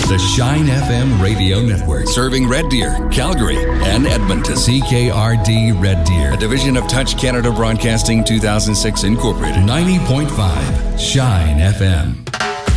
The Shine FM radio network. Serving Red Deer, Calgary, and Edmonton. CKRD Red Deer. A division of Touch Canada Broadcasting 2006 Incorporated. 90.5 Shine FM.